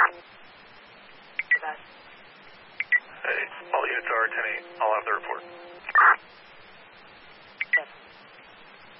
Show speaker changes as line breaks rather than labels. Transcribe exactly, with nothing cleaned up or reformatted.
Hey, all units are ten eight. I'll have the report.